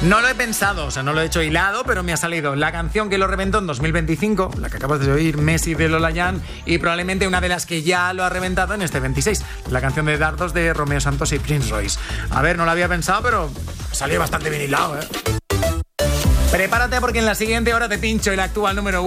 No lo he pensado, o sea, no lo he hecho hilado, pero me ha salido la canción que lo reventó en 2025, la que acabas de oír, Messi de Lola Jan, y probablemente una de las que ya lo ha reventado en este 26, la canción de Dardos de Romeo Santos y Prince Royce. A ver, no lo había pensado, pero salió bastante bien hilado, ¿eh? Prepárate porque en la siguiente hora te pincho el actual número 1.